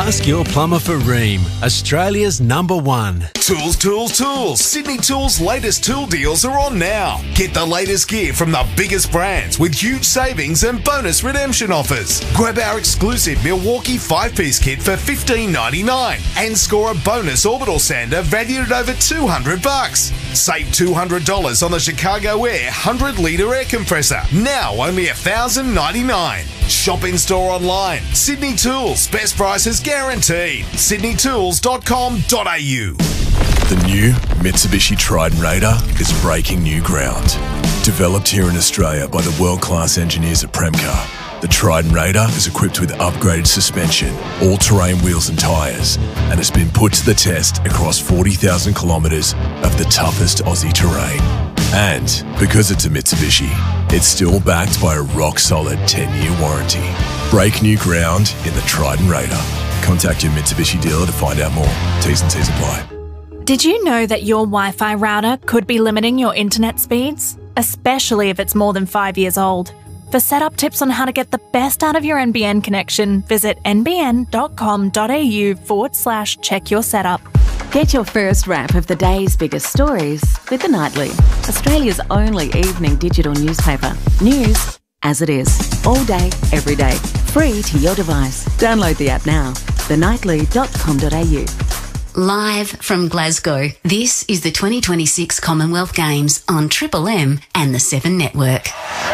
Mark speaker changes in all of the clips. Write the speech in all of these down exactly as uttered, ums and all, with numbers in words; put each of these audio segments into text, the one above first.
Speaker 1: Ask your plumber for Rheem, Australia's number one.
Speaker 2: Tools, tools, tools. Sydney Tools' latest tool deals are on now. Get the latest gear from the biggest brands with huge savings and bonus redemption offers. Grab our exclusive Milwaukee five-piece kit for fifteen ninety-nine and score a bonus orbital sander valued at over two hundred bucks. Save two hundred dollars on the Chicago Air one hundred litre air compressor. Now only one thousand ninety-nine dollars. Shop in store online. Sydney Tools. Best prices guaranteed. sydney tools dot com dot a u.
Speaker 3: The new Mitsubishi Triton Raider is breaking new ground. Developed here in Australia by the world-class engineers at Premcar, the Triton Raider is equipped with upgraded suspension, all-terrain wheels and tyres, and has been put to the test across forty thousand kilometres of the toughest Aussie terrain. And because it's a Mitsubishi, it's still backed by a rock-solid ten-year warranty. Break new ground in the Triton Raider. Contact your Mitsubishi dealer to find out more. T's and C's apply.
Speaker 4: Did you know that your Wi-Fi router could be limiting your internet speeds? Especially if it's more than five years old. For setup tips on how to get the best out of your N B N connection, visit nbn.com.au forward slash check your setup.
Speaker 5: Get your first wrap of the day's biggest stories with The Nightly, Australia's only evening digital newspaper. News as it is, all day, every day, free to your device. Download the app now, the nightly dot com dot a u.
Speaker 6: Live from Glasgow, this is the twenty twenty-six Commonwealth Games on Triple M and the Seven Network.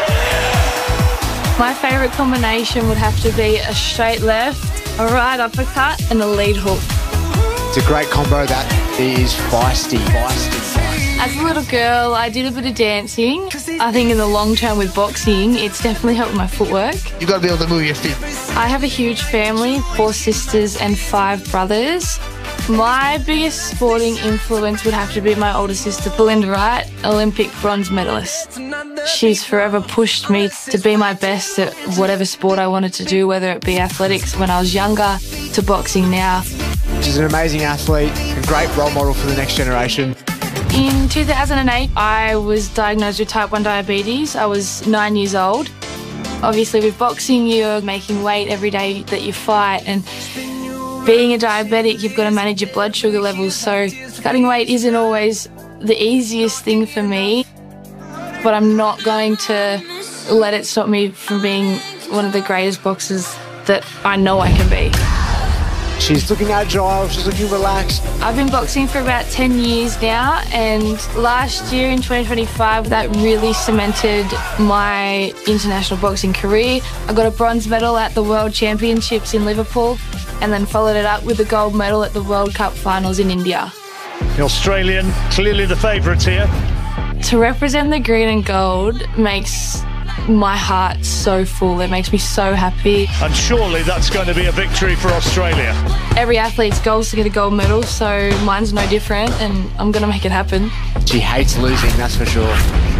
Speaker 7: My favourite combination would have to be a straight left, a right uppercut and a lead hook.
Speaker 8: It's a great combo that is feisty. feisty.
Speaker 7: As a little girl, I did a bit of dancing. I think in the long term with boxing, it's definitely helped my footwork.
Speaker 8: You've got to be able to move your feet.
Speaker 7: I have a huge family, four sisters and five brothers. My biggest sporting influence would have to be my older sister, Belinda Wright, Olympic bronze medalist. She's forever pushed me to be my best at whatever sport I wanted to do, whether it be athletics when I was younger to boxing now.
Speaker 8: She's an amazing athlete, a great role model for the next generation.
Speaker 7: In two thousand eight, I was diagnosed with type one diabetes. I was nine years old. Obviously, with boxing, you're making weight every day that you fight, and being a diabetic, you've got to manage your blood sugar levels, so cutting weight isn't always the easiest thing for me, but I'm not going to let it stop me from being one of the greatest boxers that I know I can be.
Speaker 8: She's looking agile, she's looking relaxed.
Speaker 7: I've been boxing for about ten years now, and last year in twenty twenty-five, that really cemented my international boxing career. I got a bronze medal at the World Championships in Liverpool, and then followed it up with a gold medal at the World Cup finals in India.
Speaker 9: The Australian, clearly the favourites here.
Speaker 7: To represent the green and gold makes my heart so full. It makes me so happy.
Speaker 9: And surely that's going to be a victory for Australia.
Speaker 7: Every athlete's goal is to get a gold medal, so mine's no different, and I'm going to make it happen.
Speaker 8: She hates losing, that's for sure.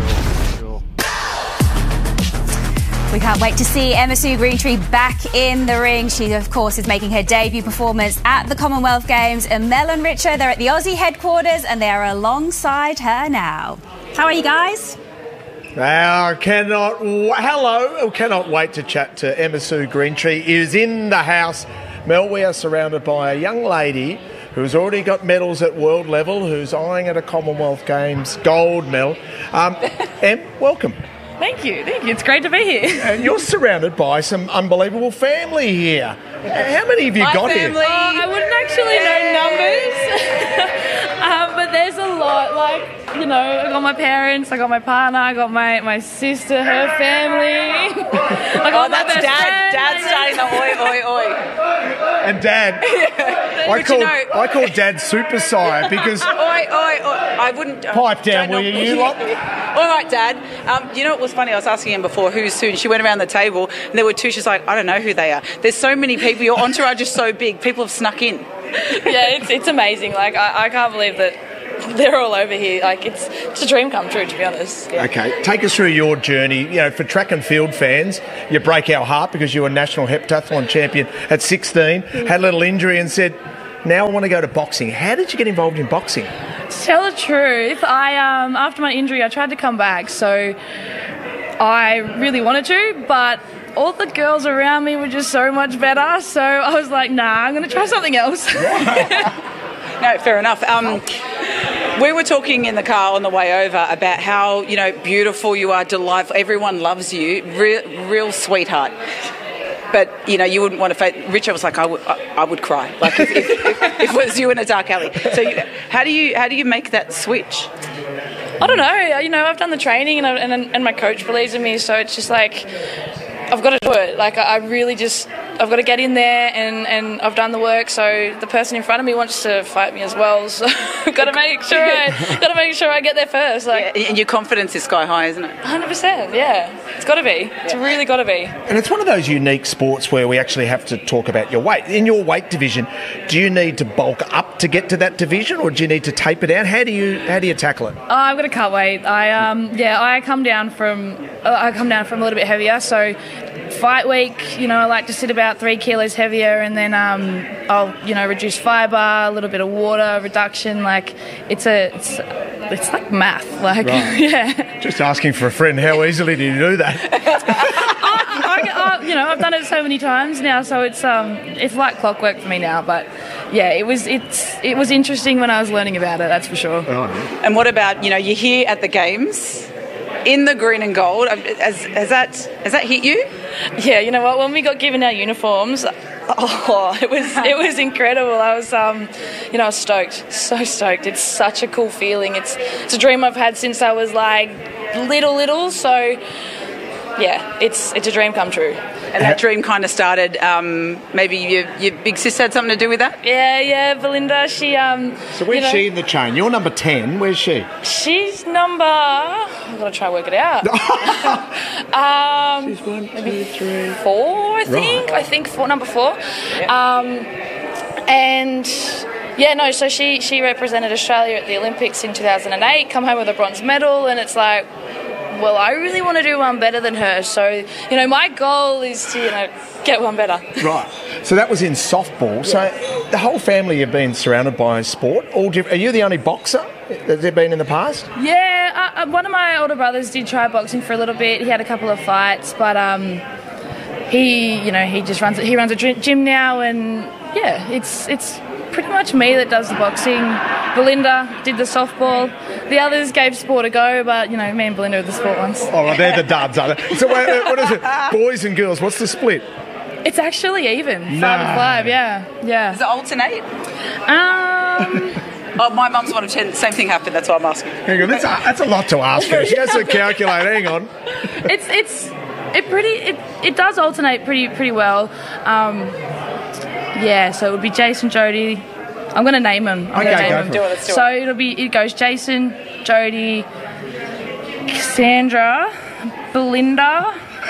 Speaker 10: We can't wait to see Emma Sue Greentree back in the ring. She, of course, is making her debut performance at the Commonwealth Games. And Mel and Richard, they're at the Aussie headquarters and they are alongside her now. How are you guys?
Speaker 11: I cannot, hello, I cannot wait to chat to Emma Sue Greentree. Is in the house. Mel, we are surrounded by a young lady who's already got medals at world level, who's eyeing at a Commonwealth Games gold medal. Um, Em, welcome.
Speaker 12: Thank you, thank you. It's great to be here.
Speaker 11: And you're surrounded by some unbelievable family here. How many have you
Speaker 12: My
Speaker 11: got
Speaker 12: family,
Speaker 11: here?
Speaker 12: Oh, I wouldn't actually know numbers, um, but there's a lot. Like, you know, I got my parents, I got my partner, I got my, my sister, her family. I got
Speaker 13: oh, that's
Speaker 12: my best
Speaker 13: Dad.
Speaker 12: friend.
Speaker 13: Dad's starting the oi, oi, oi.
Speaker 11: And Dad, I call I call Dad Super Sire because
Speaker 13: oi, oi, oi. I wouldn't
Speaker 11: pipe down, will you, you lot?
Speaker 13: All right, Dad. Um, you know what was funny? I was asking him before who's who, and she went around the table, and there were two. She's like, I don't know who they are. There's so many people. Your entourage is so big. People have snuck in.
Speaker 12: Yeah, it's it's amazing. Like I, I can't believe that they're all over here. Like it's it's a dream come true, to be honest. Yeah.
Speaker 11: Okay, take us through your journey. You know, for track and field fans, you break our heart because you were national heptathlon champion at sixteen. Had a little injury and said, now I want to go to boxing. How did you get involved in boxing?
Speaker 12: To tell the truth, I um after my injury, I tried to come back. So I really wanted to, but all the girls around me were just so much better. So I was like, nah, I'm going to try something else.
Speaker 13: No, fair enough. Um, we were talking in the car on the way over about how, you know, beautiful you are, delightful. Everyone loves you. Real, real sweetheart. But, you know, you wouldn't want to face... Richard was like, I would, I, I would cry. Like, if, if, if, if it was you in a dark alley. So you, how do you how do you make that switch?
Speaker 12: I don't know. You know, I've done the training and, I, and and my coach believes in me, so it's just like, I've got to do it. Like, I really just... I've got to get in there and, and I've done the work, so the person in front of me wants to fight me as well, so I've got to make sure I got to make sure I get there first. Like,
Speaker 13: yeah, and your confidence is sky high, isn't it?
Speaker 12: one hundred percent, yeah. It's got to be. It's
Speaker 13: Yeah.
Speaker 12: really got to be.
Speaker 11: And it's one of those unique sports where we actually have to talk about your weight. In your weight division, do you need to bulk up to get to that division, or do you need to taper down? How do you how do you tackle it?
Speaker 12: Oh, I've got to cut weight. I um yeah, I come down from uh, I come down from a little bit heavier. So fight week, you know, I like to sit about three kilos heavier, and then um I'll you know reduce fibre, a little bit of water reduction. Like it's a it's it's like math. Like
Speaker 11: Right.
Speaker 12: yeah.
Speaker 11: Just asking for a friend. How easily do you do that?
Speaker 12: I, I, you know, I've done it so many times now, so it's um, it's like clockwork for me now. But yeah, it was it's it was interesting when I was learning about it. That's for sure.
Speaker 13: And what about, you know, you're here at the games in the green and gold. Has, has that has that hit you?
Speaker 12: Yeah, you know what? When we got given our uniforms, oh, it was it was incredible. I was um, you know, I was stoked, so stoked. It's such a cool feeling. It's it's a dream I've had since I was like little little. So. Yeah, it's it's a dream come true.
Speaker 13: And that dream kind of started, um, maybe your, your big sister had something to do with that?
Speaker 12: Yeah, yeah, Belinda, she... Um,
Speaker 11: So where's
Speaker 12: you know,
Speaker 11: she in the chain? You're number ten. Where's she?
Speaker 12: She's number... I've got to try and work it out. um,
Speaker 11: She's one,
Speaker 12: maybe
Speaker 11: two, three.
Speaker 12: four, I think.
Speaker 11: Right.
Speaker 12: I think four, number four. Um, and... Yeah, no, so she, she represented Australia at the Olympics in two thousand eight, come home with a bronze medal, and it's like... Well, I really want to do one better than her. So, you know, my goal is to, you know, get one better.
Speaker 11: Right. So that was in softball. So the whole family have been surrounded by sport. All diff- Are you the only boxer that there been in the past?
Speaker 12: Yeah, uh, one of my older brothers did try boxing for a little bit. He had a couple of fights, but um, he, you know, he just runs. He runs a gym now, and yeah, it's it's pretty much me that does the boxing. Belinda did the softball. The others gave sport a go, but, you know, me and Belinda were the sport ones.
Speaker 11: Oh, well, they're the duds, are they? So wait, what is it? Boys and girls, what's the split?
Speaker 12: It's actually even. Five
Speaker 11: No.
Speaker 12: and five, yeah. Yeah.
Speaker 13: Does it alternate?
Speaker 12: Um...
Speaker 13: Oh, my mum's one of ten. Same thing happened. That's why I'm asking.
Speaker 11: Hang on, that's a, that's a lot to ask her. She has to calculate. Hang on.
Speaker 12: It's, it's, it pretty, it, it does alternate pretty, pretty well. Um, yeah, so it would be Jason, Jody. I'm going to name them. I'm
Speaker 11: Okay,
Speaker 12: gonna name
Speaker 11: go
Speaker 12: them.
Speaker 11: for
Speaker 13: Do it, let's do
Speaker 12: So
Speaker 13: it.
Speaker 12: it'll be, it goes Jason, Jody, Cassandra, Belinda.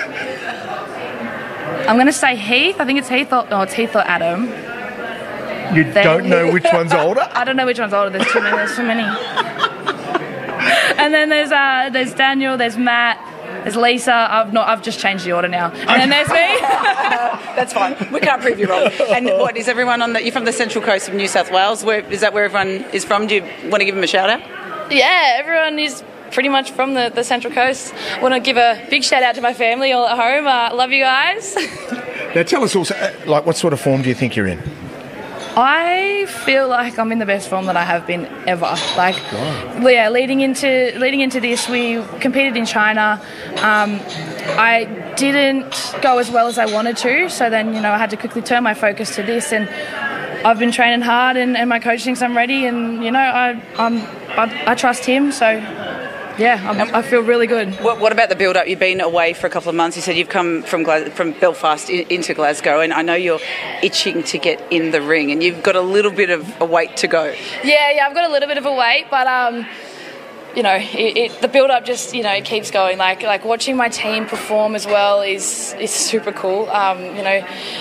Speaker 12: I'm going to say Heath. I think it's Heath or, no, it's Heath or Adam.
Speaker 11: You
Speaker 12: Then-
Speaker 11: don't know which one's older?
Speaker 12: I don't know which one's older. There's too many. There's too many. And then there's uh, there's Daniel. There's Matt. There's Lisa. I've not. I've just changed the order now. And then there's me.
Speaker 13: That's fine. We can't prove you wrong. And what, is everyone on the... You're from the Central Coast of New South Wales. Where is that where everyone is from? Do you want to give them a shout out?
Speaker 12: Yeah, everyone is pretty much from the, the Central Coast. Want to give a big shout out to my family all at home. Uh, love you guys.
Speaker 11: Now tell us also, uh, like, what sort of form do you think you're in?
Speaker 12: I feel like I'm in the best form that I have been ever. Like, yeah, leading into leading into this, we competed in China. Um, I didn't go as well as I wanted to, so then you know I had to quickly turn my focus to this, and I've been training hard, and, and my coach thinks I'm ready, and you know I I'm, I, I trust him, so. Yeah, I'm, I feel really good.
Speaker 13: What, what about the build-up? You've been away for a couple of months. You said you've come from Glas- from Belfast in, into Glasgow, and I know you're itching to get in the ring, and you've got a little bit of a wait to go.
Speaker 12: Yeah, yeah, I've got a little bit of a wait, but um, you know, it, it, the build-up just you know it keeps going. Like like watching my team perform as well is is super cool. Um, you know.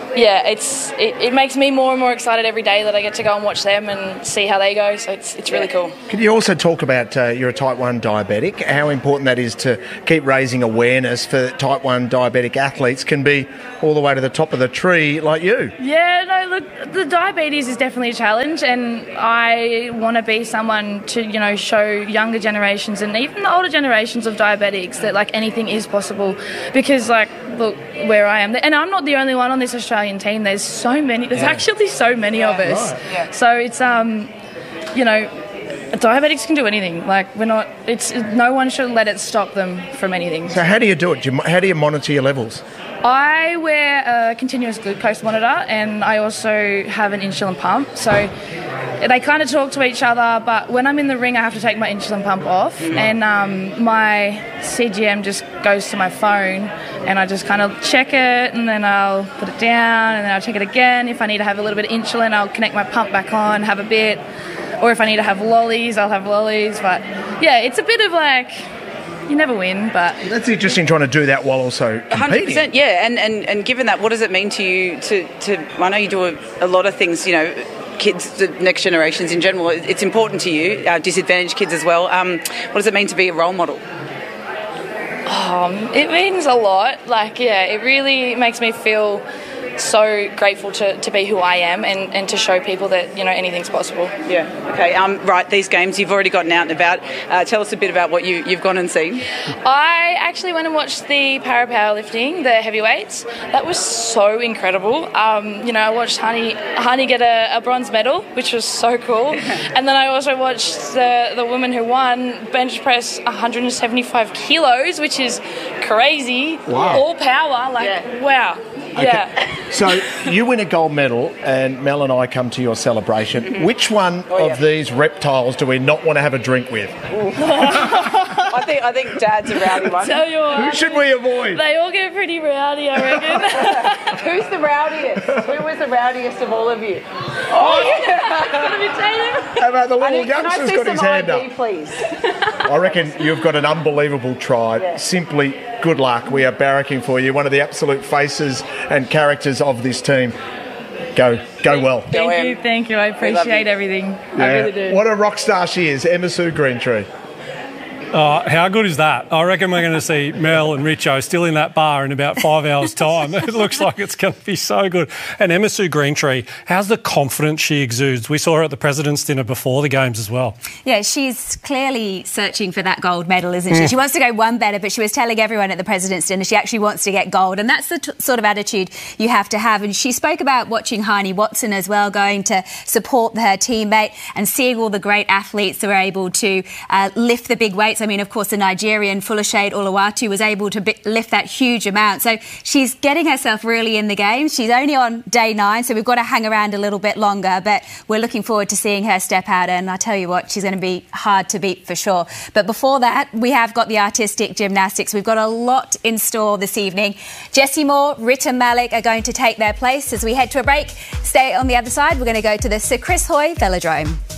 Speaker 7: yeah, it's it, it makes me more and more excited every day that I get to go and watch them and see how they go. So it's it's really cool.
Speaker 11: Can you also talk about uh, you're a type one diabetic, how important that is to keep raising awareness for type one diabetic athletes can be all the way to the top of the tree like you?
Speaker 7: Yeah, no, look, the diabetes is definitely a challenge, and I want to be someone to, you know, show younger generations and even the older generations of diabetics that, like, anything is possible. Because, like, look where I am, and I'm not the only one on this Australian team. There's so many. There's yeah. actually so many yeah, of us. Right. Yeah. So it's um, you know, diabetics can do anything. Like, we're not. It's no one should let it stop them from anything.
Speaker 11: So how do you do it? Do you, how do you monitor your levels?
Speaker 7: I wear a continuous glucose monitor, and I also have an insulin pump. So they kind of talk to each other, but when I'm in the ring, I have to take my insulin pump off, mm-hmm. and um, my C G M just goes to my phone, and I just kind of check it, and then I'll put it down, and then I'll check it again. If I need to have a little bit of insulin, I'll connect my pump back on, have a bit, or if I need to have lollies, I'll have lollies. But yeah, it's a bit of like, you never win, but...
Speaker 11: That's interesting, trying to do that while also competing.
Speaker 13: one hundred percent, yeah. And, and, and given that, what does it mean to you to... to I know you do a, a lot of things, you know, kids, the next generations in general. It's important to you, uh, disadvantaged kids as well. Um, what does it mean to be a role model?
Speaker 7: Um, it means a lot. Like, yeah, it really makes me feel so grateful to, to be who I am and, and to show people that, you know, anything's possible.
Speaker 13: Yeah. Okay. Um, right. These games, you've already gotten out and about. Uh, tell us a bit about what you, you've gone and seen.
Speaker 7: I actually went and watched the para powerlifting, the heavyweights. That was so incredible. Um, you know, I watched Hani, Hani get a, a bronze medal, which was so cool. And then I also watched the, the woman who won bench press one hundred seventy-five kilos, which is crazy.
Speaker 11: Wow.
Speaker 7: All power. Like, yeah. Wow.
Speaker 11: Okay.
Speaker 7: Yeah.
Speaker 11: So you win a gold medal and Mel and I come to your celebration. Mm-hmm. Which one oh, yeah. of these reptiles do we not want to have a drink with?
Speaker 13: I think I think Dad's a rowdy one.
Speaker 7: Tell you what,
Speaker 11: who should we avoid?
Speaker 7: They all get pretty rowdy, I reckon.
Speaker 13: Who's the rowdiest? Who was the rowdiest of all of you?
Speaker 11: Oh, yeah. How about the little youngster's got his hand
Speaker 13: I D,
Speaker 11: up?
Speaker 13: Please.
Speaker 11: I reckon you've got an unbelievable tribe. Yeah. Simply good luck. We are barracking for you. One of the absolute faces and characters of this team. Go, go well.
Speaker 7: Thank you, thank you. I appreciate everything.
Speaker 11: Yeah.
Speaker 7: I really do.
Speaker 11: What a rock star she is, Emma Sue Greentree.
Speaker 14: Uh, how good is that? I reckon we're going to see Mel and Richo still in that bar in about five hours' time. It looks like it's going to be so good. And Emma Sue Greentree, how's the confidence she exudes? We saw her at the President's Dinner before the Games as well.
Speaker 10: Yeah, she's clearly searching for that gold medal, isn't she? Mm. She wants to go one better, but she was telling everyone at the President's Dinner she actually wants to get gold. And that's the t- sort of attitude you have to have. And she spoke about watching Hani Watson as well, going to support her teammate and seeing all the great athletes that were able to uh, lift the big weights. I mean, of course, the Nigerian Folashade Oluwatu was able to bi- lift that huge amount. So she's getting herself really in the game. She's only on day nine, so we've got to hang around a little bit longer. But we're looking forward to seeing her step out. And I tell you what, she's going to be hard to beat for sure. But before that, we have got the artistic gymnastics. We've got a lot in store this evening. Jessie Moore, Rita Malik are going to take their place as we head to a break. Stay on the other side. We're going to go to the Sir Chris Hoy Velodrome.